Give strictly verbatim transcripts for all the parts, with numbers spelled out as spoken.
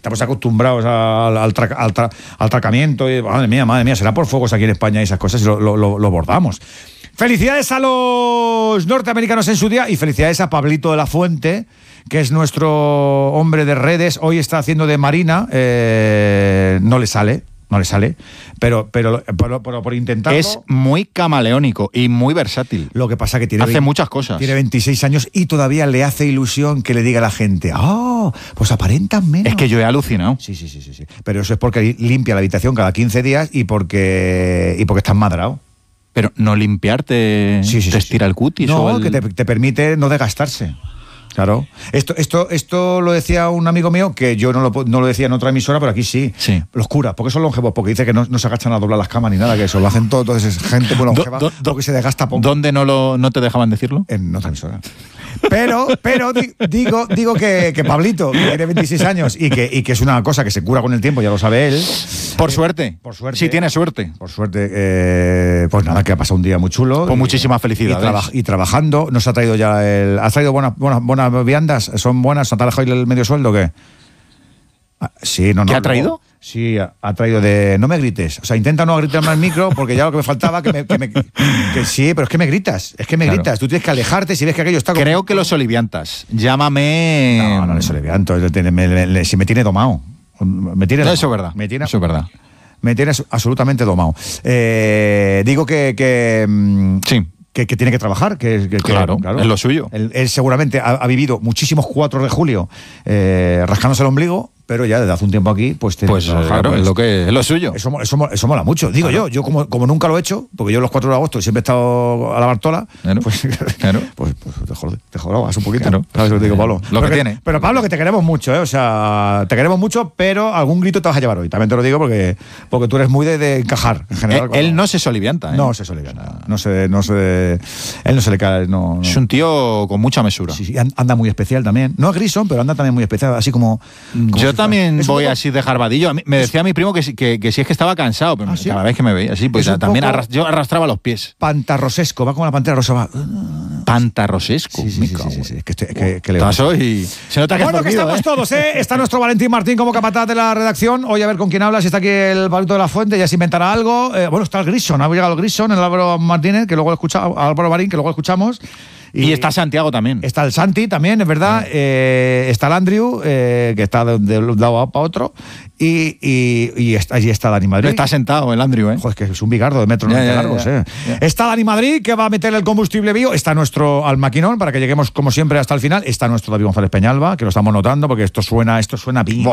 estamos acostumbrados al, al, tra, al, tra, al tracamiento. Y, madre mía, madre mía, será por fuegos aquí en España y esas cosas y lo, lo, lo, lo bordamos. Felicidades a los norteamericanos en su día y felicidades a Pablito de la Fuente, que es nuestro hombre de redes. Hoy está haciendo de Marina, eh, no le sale. No le sale, pero, pero, pero, pero por intentarlo... Es muy camaleónico y muy versátil. Lo que pasa que tiene... Hace veinte, muchas cosas. Tiene veintiséis años y todavía le hace ilusión que le diga a la gente, ¡ah! Oh, pues aparentan menos. Es que yo he alucinado. Sí, sí, sí, sí, sí. Pero eso es porque limpia la habitación cada quince días y porque, y porque estás madrado. Pero no limpiarte, sí, sí, te sí, estira sí. el cutis. No, o el... que te, te permite no desgastarse. Claro. Esto, esto, esto lo decía un amigo mío, que yo no lo, no lo decía en otra emisora, pero aquí sí. sí. Los curas, porque son longevos, porque dice que no, no se agachan a doblar las camas ni nada, que eso lo hacen todo, entonces es gente muy longeva, do, do, porque se desgasta poco. ¿Dónde no, lo, no te dejaban decirlo? En otra emisora. Pero, pero digo, digo que, que Pablito, que tiene veintiséis años y que, y que es una cosa que se cura con el tiempo, ya lo sabe él. Por eh, suerte. Por suerte. Sí, tiene suerte. Por suerte. Eh, pues nada, que ha pasado un día muy chulo. Con muchísima felicidad. Y, traba, y trabajando. Nos ha traído ya el. ¿Has traído buenas, buenas, buenas viandas? ¿Son buenas? ¿Te ha dejado el medio sueldo o qué? Ah, sí, no, no. ¿Qué ha traído? Luego, sí, ha, ha traído de... No me grites. O sea, intenta no gritarme al micro porque ya lo que me faltaba que me... Que me que sí, pero es que me gritas. Es que me claro. gritas. Tú tienes que alejarte si ves que aquello está... Creo como... que los soliviantas. Llámame... No, no le solivianto. Me, me, me, si me tiene domado. Me tiene no, domado. Eso es verdad. Me tiene, eso es verdad. Me tiene absolutamente domado. Eh, digo que... que sí. Que, que tiene que trabajar, que, que claro, claro, es lo suyo. Él, él seguramente ha, ha vivido muchísimos cuatro de julio eh, rascándose el ombligo, pero ya desde hace un tiempo aquí, pues tiene pues, que trabajar. Claro, pues, es lo que es lo suyo. Eso, eso, eso mola mucho. Digo claro. yo, yo como, como nunca lo he hecho, porque yo los cuatro de agosto siempre he estado a la Bartola, claro. pues, claro. pues, pues te jodas, te jodas un poquito. Claro. ¿Sabes lo que te digo, Pablo? Lo pero que, que tiene. Pero Pablo, que te queremos mucho, ¿eh? O sea, te queremos mucho, pero algún grito te vas a llevar hoy. También te lo digo porque, porque tú eres muy de, de encajar, en general. Él, cuando... él no se solivianta, ¿eh? No se solivianta. No se, no se, él no se le cae. No, no. Es un tío con mucha mesura. Sí, sí, anda muy especial también. No es Grison, pero anda también muy especial, así como... como yo si también voy poco... así de jarbadillo. A mí, me decía mi primo que, que, que si es que estaba cansado, pero ¿Ah, sí? cada vez que me veía así, pues también arras, yo arrastraba los pies. Pantarrosesco, va como la pantera rosa. Va. Pantarrosesco. Sí, sí, sí, sí, sí, sí. Es que, estoy, es que, que le Estás hoy. Se nota que bueno, has dormido, que estamos ¿eh? todos, ¿eh? Está nuestro Valentín Martín como capataz de la redacción. Hoy a ver con quién habla, si está aquí el Pablito de la Fuente, ya se inventará algo. Eh, bueno, está el Grison, ha llegado el Grison, el Álvaro Martínez, que luego lo escuchamos, Álvaro Marín, que luego lo escuchamos. Y, y está Santiago también. Está el Santi también, es verdad. Eh, está el Andrew, eh, que está de, de un lado para otro. Y, y, y está, allí está Dani Madrid. Está sentado el Andrew, ¿eh? Joder, es que es un bigardo de metros yeah, yeah, largos, yeah, ¿eh? Yeah. Está Dani Madrid, que va a meter el combustible bio. Está nuestro al maquinón, para que lleguemos, como siempre, hasta el final. Está nuestro David González Peñalba, que lo estamos notando, porque esto suena, esto suena pin.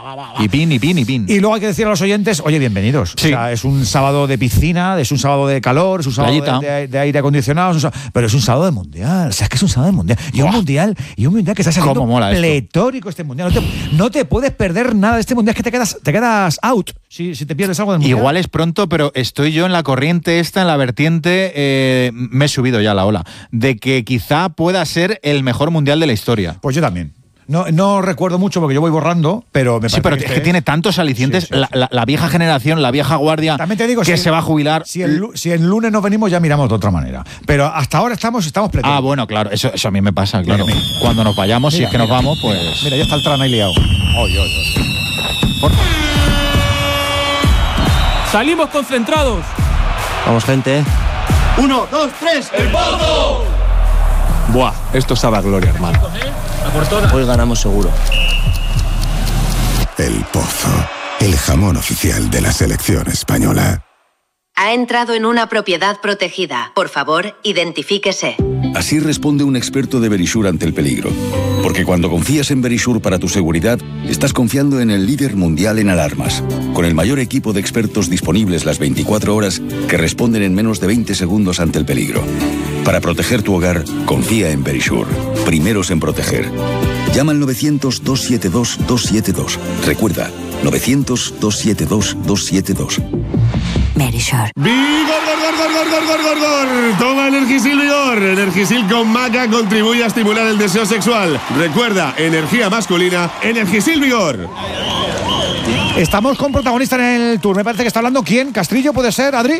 Y pin, y pin, y pin. Y luego hay que decir a los oyentes, oye, bienvenidos. Sí. O sea, es un sábado de piscina, es un sábado de calor, es un sábado de, de, de aire acondicionado, es sábado, pero es un sábado de mundial. O sea, es que es un sábado de mundial. Y un mundial, y un mundial que está saliendo pletórico este mundial. No te, no te puedes perder nada de este mundial, es que te quedas, te quedas out si, si te pierdes algo del mundial. Igual es pronto, pero estoy yo en la corriente esta, en la vertiente, eh, me he subido ya a la ola, de que quizá pueda ser el mejor mundial de la historia. Pues yo también. No, no recuerdo mucho porque yo voy borrando, pero me parece Sí, pero que es que tiene tantos alicientes. Sí, sí, sí. La, la, la vieja generación, la vieja guardia también te digo, que si se el, va a jubilar. Si el, si el lunes nos venimos ya miramos de otra manera. Pero hasta ahora estamos, estamos pletóricos. Ah, bueno, claro, eso, eso a mí me pasa, claro. Mira, mira. Cuando nos vayamos, mira, si es que mira, nos vamos, pues... Mira, mira, ya está el trana ahí liado. Oy, oy, oy. Por... ¡Salimos concentrados! Vamos, gente. Uno, dos, tres. ¡El Pozo! Buah, esto sabe a gloria, hermano. Hoy ganamos seguro. El Pozo, el jamón oficial de la selección española. Ha entrado en una propiedad protegida. Por favor, identifíquese. Así responde un experto de Verisure ante el peligro. Porque cuando confías en Verisure para tu seguridad, estás confiando en el líder mundial en alarmas. Con el mayor equipo de expertos disponibles las veinticuatro horas que responden en menos de veinte segundos ante el peligro. Para proteger tu hogar, confía en Verisure. Primeros en proteger. Llama al novecientos, dos siete dos, dos siete dos. Recuerda, novecientos, dos siete dos, dos siete dos. Verisure. ¡Vigor, gor, gor, gor, gor, gor, gor, gor! Toma Energisil Vigor. Energisil con maca contribuye a estimular el deseo sexual. Recuerda, energía masculina, Energisil Vigor. Estamos con protagonista en el tour. Me parece que está hablando ¿quién? ¿Castrillo puede ser, Adri?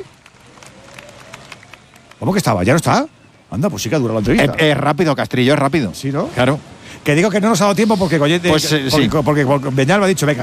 ¿Cómo que estaba? ¿Ya no está? Anda, pues sí que ha durado la entrevista. Es, es rápido, Castrillo, es rápido. Sí, ¿no? Claro. Que digo que no nos ha dado tiempo porque, oye, pues, porque, sí. porque, porque, porque Beñalba ha dicho, venga,